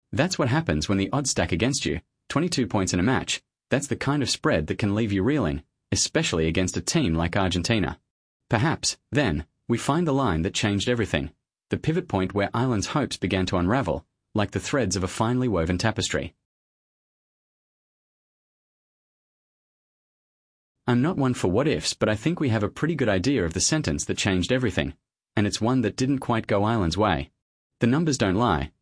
That's what happens when the odds stack against you. 22 points in a match. That's the kind of spread that can leave you reeling, especially against a team like Argentina. Perhaps, then, we find the line that changed everything, the pivot point where Ireland's hopes began to unravel, like the threads of a finely woven tapestry. I'm not one for what-ifs, but I think we have a pretty good idea of the sentence that changed everything, and it's one that didn't quite go Ireland's way. The numbers don't lie.